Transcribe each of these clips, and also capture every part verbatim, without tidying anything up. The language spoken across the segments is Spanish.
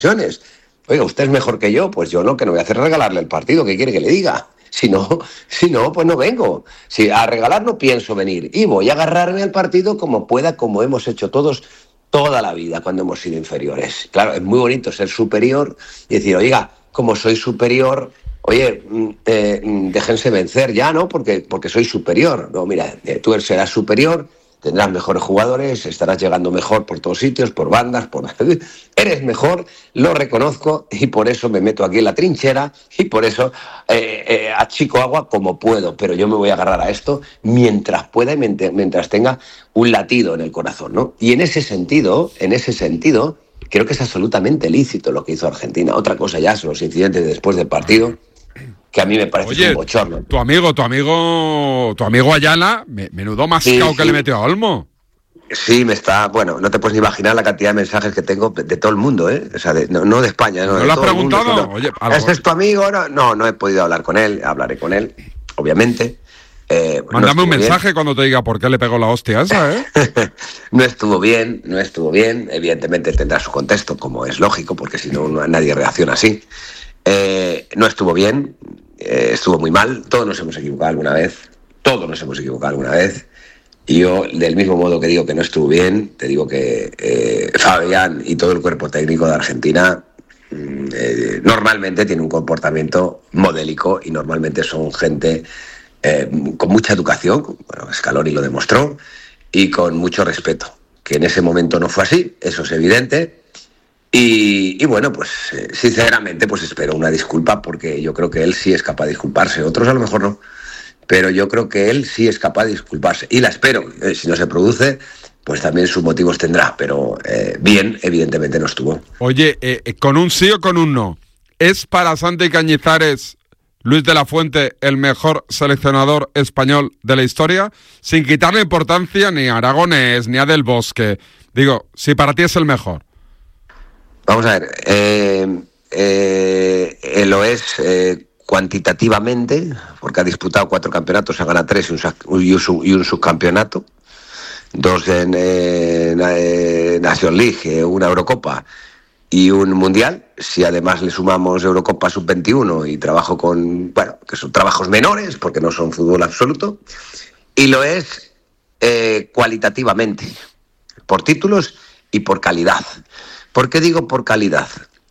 ocasiones. Oiga, usted es mejor que yo, pues yo no, que no voy a hacer regalarle el partido, ¿qué quiere que le diga? Si no, si no, pues no vengo. Si a regalar no pienso venir y voy a agarrarme al partido como pueda, como hemos hecho todos toda la vida cuando hemos sido inferiores. Claro, es muy bonito ser superior y decir, oiga, como soy superior, oye, eh, déjense vencer ya, ¿no? Porque, porque soy superior. No, mira, eh, tú serás superior, tendrás mejores jugadores, estarás llegando mejor por todos sitios, por bandas, por... Eres mejor, lo reconozco y por eso me meto aquí en la trinchera y por eso eh, eh, achico agua como puedo, pero yo me voy a agarrar a esto mientras pueda y mientras tenga un latido en el corazón, ¿no? Y en ese sentido, en ese sentido, creo que es absolutamente lícito lo que hizo Argentina. Otra cosa ya son los incidentes después del partido, que a mí me parece Oye, un bochorno. Tu amigo, tu amigo, tu amigo Ayala, me, menudo mascao sí, que sí. le metió a Olmo. Sí, me está... Bueno, no te puedes ni imaginar la cantidad de mensajes que tengo de todo el mundo, ¿eh? O sea, de, no, no de España, ¿no? ¿No de lo has todo preguntado? El mundo, Oye, ¿este es tu amigo? No, no, no he podido hablar con él, hablaré con él, obviamente. Eh, Mándame no un mensaje bien. Cuando te diga por qué le pegó la hostia esa, ¿eh? No estuvo bien, no estuvo bien. Evidentemente tendrá su contexto, como es lógico, porque si no, no nadie reacciona así. Eh, no estuvo bien, eh, estuvo muy mal. Todos nos hemos equivocado alguna vez. Todos nos hemos equivocado alguna vez. Y yo, del mismo modo que digo que no estuvo bien, te digo que eh, Fabián y todo el cuerpo técnico de Argentina eh, normalmente tiene un comportamiento modélico y normalmente son gente eh, con mucha educación, bueno, Scaloni lo demostró, y con mucho respeto, que en ese momento no fue así, eso es evidente. Y, y bueno, pues eh, sinceramente pues espero una disculpa, porque yo creo que él sí es capaz de disculparse, otros a lo mejor no. Pero yo creo que él sí es capaz de disculparse. Y la espero. Eh, si no se produce, pues también sus motivos tendrá. Pero eh, bien, evidentemente no estuvo. Oye, eh, ¿con un sí o con un no? ¿Es para Santi Cañizares, Luis de la Fuente, el mejor seleccionador español de la historia? Sin quitarle importancia ni a Aragonés, ni a Del Bosque. Digo, si para ti es el mejor. Vamos a ver. Eh, eh, eh, lo es... Eh, cuantitativamente, porque ha disputado cuatro campeonatos, ha ganado tres y un, y un subcampeonato, dos en eh, Nation League, una Eurocopa y un Mundial. Si además le sumamos Eurocopa sub veintiuno y trabajo con, bueno, que son trabajos menores, porque no son fútbol absoluto, y lo es eh, cualitativamente, por títulos y por calidad. ¿Por qué digo por calidad?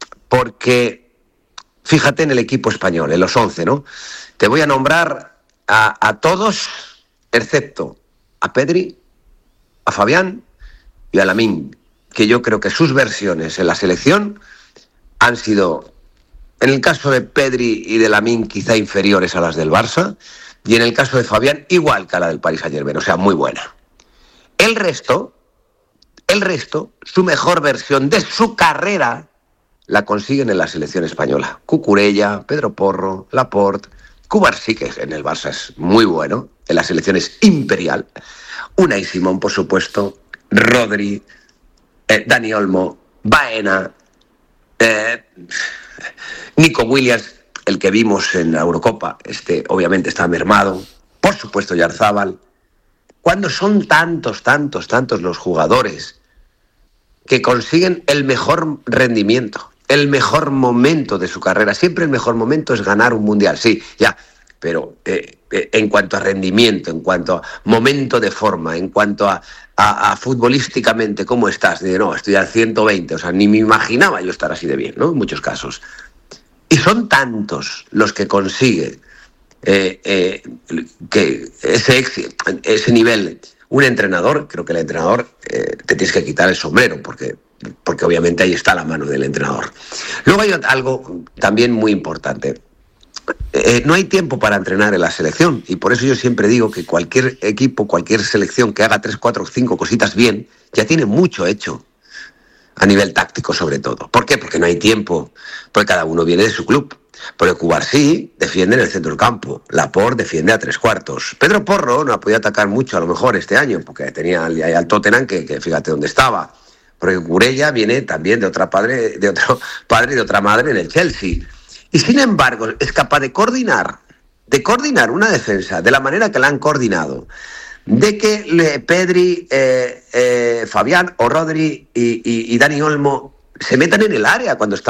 Porque fíjate en el equipo español, en los once, ¿no? Te voy a nombrar a, a todos, excepto a Pedri, a Fabián y a Lamine, que yo creo que sus versiones en la selección han sido, en el caso de Pedri y de Lamine, quizá inferiores a las del Barça, y en el caso de Fabián, igual que a la del Paris Saint-Germain, o sea, muy buena. El resto, el resto, su mejor versión de su carrera la consiguen en la selección española. Cucurella, Pedro Porro, Laporte, Cubarsí, que en el Barça es muy bueno, en la selección es imperial, Unai Simón, por supuesto, Rodri, eh, Dani Olmo, Baena, eh, Nico Williams, el que vimos en la Eurocopa, este obviamente está mermado, por supuesto Yarzábal. Cuando son tantos, tantos, tantos los jugadores que consiguen el mejor rendimiento, el mejor momento de su carrera. Siempre el mejor momento es ganar un mundial, sí, ya, pero eh, eh, en cuanto a rendimiento, en cuanto a momento de forma, en cuanto a, a, a futbolísticamente, ¿cómo estás? De, no, estoy al ciento veinte, o sea, ni me imaginaba yo estar así de bien, ¿no? En muchos casos. Y son tantos los que consiguen eh, eh, que ese, ese nivel, un entrenador, creo que el entrenador eh, te tienes que quitar el sombrero, porque... porque obviamente ahí está la mano del entrenador. Luego hay algo también muy importante. Eh, no hay tiempo para entrenar en la selección, y por eso yo siempre digo que cualquier equipo, cualquier selección que haga tres, cuatro, cinco cositas bien, ya tiene mucho hecho, a nivel táctico sobre todo. ¿Por qué? Porque no hay tiempo, porque cada uno viene de su club. Porque Cubarsí defiende en el centro del campo, Laporte defiende a tres cuartos. Pedro Porro no ha podido atacar mucho a lo mejor este año, porque tenía al, al Tottenham, que, que fíjate dónde estaba. Porque Cucurella viene también de otra padre, de otro padre y de otra madre en el Chelsea. Y sin embargo, es capaz de coordinar, de coordinar una defensa de la manera que la han coordinado, de que le, Pedri, eh, eh, Fabián o Rodri y, y, y Dani Olmo se metan en el área cuando está